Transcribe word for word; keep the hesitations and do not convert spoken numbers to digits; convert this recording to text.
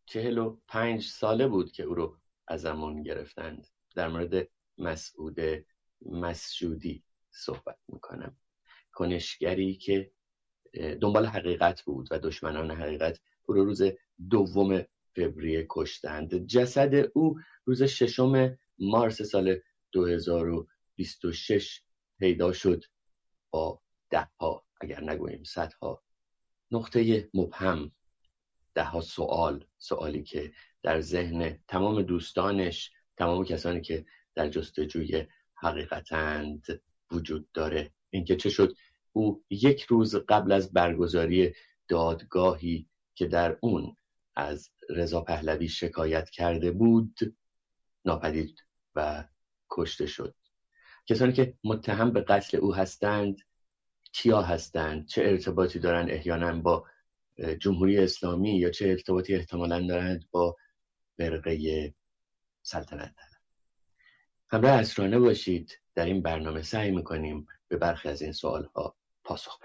چهل و پنج ساله بود که او رو ازمون گرفتند. در مورد مسعود مسجودی صحبت میکنم، کنشگری که دنبال حقیقت بود و دشمنان حقیقت او رو روز دوم فوریه کشتند. جسد او روز ششم مارس سال دو هزار و بیست و شش پیدا شد با ده ها اگر نگوییم صدها نقطه مبهم، ده ها سوال، سوالی که در ذهن تمام دوستانش، تمام کسانی که در جستجوی حقیقتند وجود داره. اینکه چه شد او یک روز قبل از برگزاری دادگاهی که در اون از رضا پهلوی شکایت کرده بود ناپدید و کشته شد. کسانی که متهم به قتل او هستند کیا هستند؟ چه ارتباطی دارند احیانا با جمهوری اسلامی یا چه ارتباطی احتمالاً دارند با فرقه سلطنت طلب؟ همراه اسرانه باشید. در این برنامه سعی میکنیم به برخی از این سوالها پاسخ بدیم.